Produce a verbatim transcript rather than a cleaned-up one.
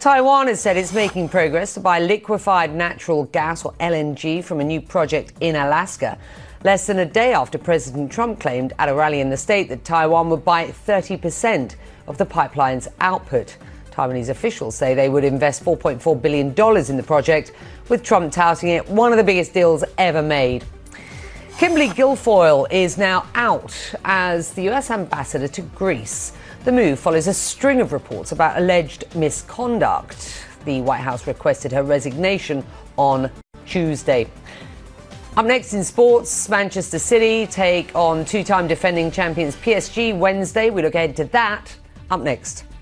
Taiwan has said it's making progress to buy liquefied natural gas, or L N G, from a new project in Alaska, less than a day after President Trump claimed at a rally in the state that Taiwan would buy thirty percent of the pipeline's output. Taiwanese officials say they would invest four point four billion dollars in the project, with Trump touting it one of the biggest deals ever made. Kimberly Guilfoyle is now out as the U S ambassador to Greece. The move follows a string of reports about alleged misconduct. The White House requested her resignation on Tuesday. Up next in sports, Manchester City take on two-time defending champions P S G Wednesday. We look ahead to that up next.